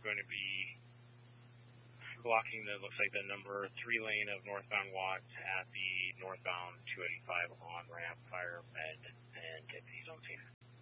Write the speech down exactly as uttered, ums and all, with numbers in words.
going to be blocking the, looks like the number three lane of northbound Watts at the northbound two eighty-five on-ramp, fire, med, and deputies on scene.